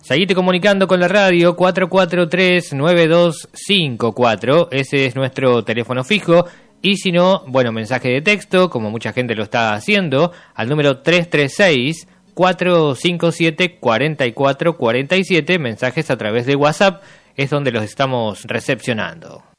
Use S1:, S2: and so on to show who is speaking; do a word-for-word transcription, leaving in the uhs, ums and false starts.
S1: Seguite comunicando con la radio cuatro cuatro tres, nueve dos cinco cuatro, ese es nuestro teléfono fijo, y si no, bueno, mensaje de texto, como mucha gente lo está haciendo, al número tres tres seis, cuatro cinco siete, cuatro cuatro cuatro siete, mensajes a través de WhatsApp, es donde los estamos recepcionando.